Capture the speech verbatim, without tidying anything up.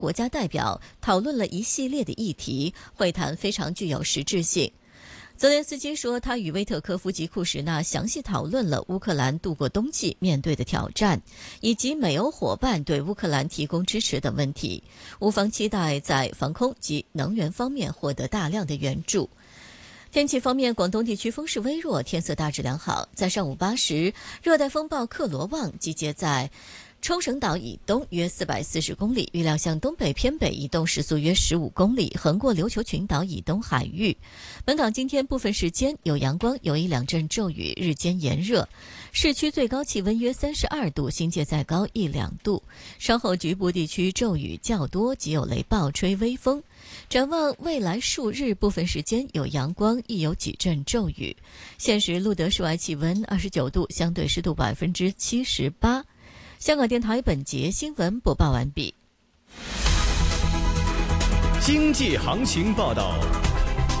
国家代表讨论了一系列的议题，会谈非常具有实质性。泽连斯基说，他与威特科夫及库什纳详细讨论了乌克兰度过冬季面对的挑战，以及美欧伙伴对乌克兰提供支持等问题。乌方期待在防空及能源方面获得大量的援助。天气方面，广东地区风势微弱，天色大致良好。在上午八时，热带风暴克罗旺集结在冲绳岛以东约四百四十公里，预料向东北偏北移动，时速约十五公里，横过琉球群岛以东海域。本港今天部分时间有阳光，有一两阵骤雨，日间炎热，市区最高气温约三十二度，新界再高一两度。稍后局部地区骤雨较多，即有雷暴，吹微风。展望未来数日，部分时间有阳光，亦有几阵骤雨。现时录得室外气温二十九度，相对湿度百分之七十八。香港电台本节新闻播报完毕。 经济行情报道。